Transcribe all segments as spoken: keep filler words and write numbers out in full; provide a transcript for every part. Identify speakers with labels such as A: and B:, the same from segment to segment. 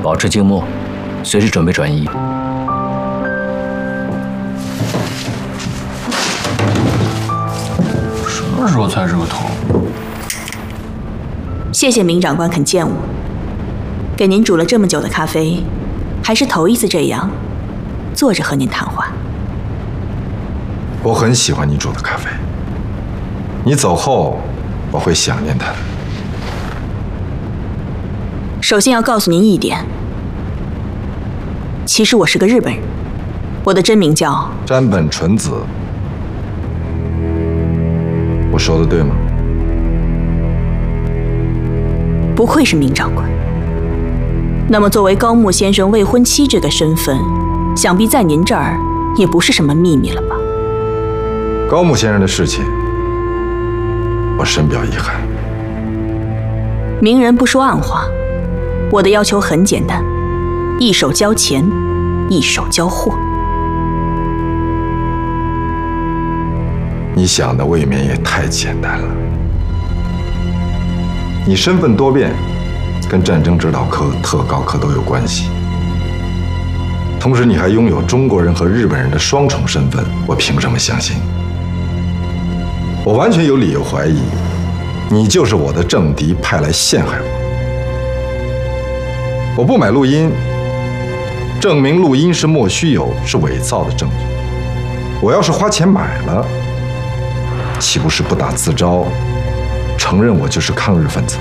A: 保持静默，随时准备转移。
B: 什么时候才是个头？
C: 谢谢明长官肯见我。给您煮了这么久的咖啡，还是头一次这样坐着和您谈话。
D: 我很喜欢你煮的咖啡。你走后，我会想念它的。
C: 首先要告诉您一点，其实我是个日本人，我的真名叫
D: 山本纯子。我说的对吗？
C: 不愧是明长官。那么，作为高木先生未婚妻这个身份，想必在您这儿也不是什么秘密了吧？
D: 高木先生的事情，我深表遗憾。
C: 明人不说暗话，我的要求很简单：一手交钱，一手交货。
D: 你想的未免也太简单了。你身份多变，跟战争指导科、特高科都有关系。同时，你还拥有中国人和日本人的双重身份，我凭什么相信？我完全有理由怀疑，你就是我的政敌派来陷害我。我不买录音，证明录音是莫须有，是伪造的证据。我要是花钱买了，岂不是不打自招，承认我就是抗日分子？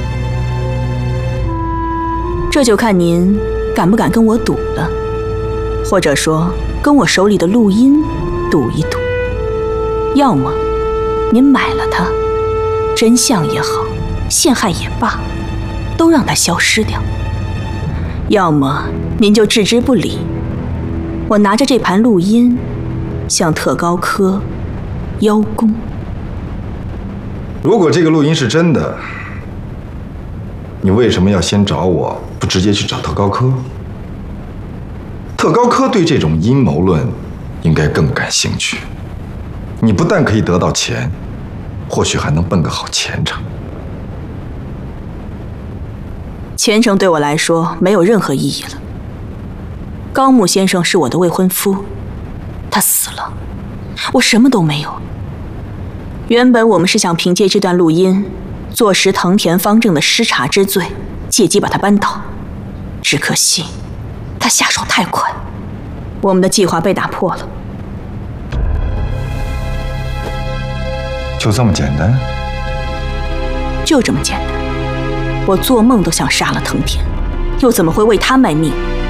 C: 这就看您敢不敢跟我赌了，或者说跟我手里的录音赌一赌。要么您买了它，真相也好，陷害也罢，都让它消失掉；要么您就置之不理，我拿着这盘录音向特高科邀功。
D: 如果这个录音是真的，你为什么要先找我，不直接去找特高科？特高科对这种阴谋论应该更感兴趣。你不但可以得到钱，或许还能奔个好前程。
C: 前程对我来说没有任何意义了。高木先生是我的未婚夫，他死了，我什么都没有。原本我们是想凭借这段录音坐实藤田方正的失察之罪，借机把他扳倒。只可惜他下手太快，我们的计划被打破了。
D: 就这么简单？
C: 就这么简单。我做梦都想杀了藤田，又怎么会为他卖命？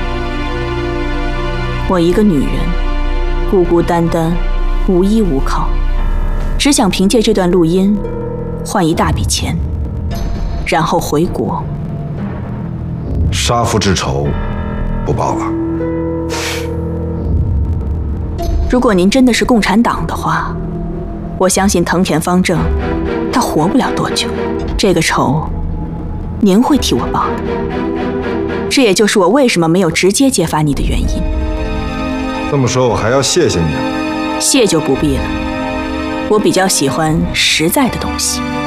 C: 我一个女人，孤孤单单，无依无靠，只想凭借这段录音换一大笔钱，然后回国。
D: 杀父之仇不报了。
C: 如果您真的是共产党的话，我相信藤田方正他活不了多久，这个仇您会替我报的。这也就是我为什么没有直接揭发你的原因。
D: 这么说，我还要谢谢你了。
C: 谢就不必了，我比较喜欢实在的东西。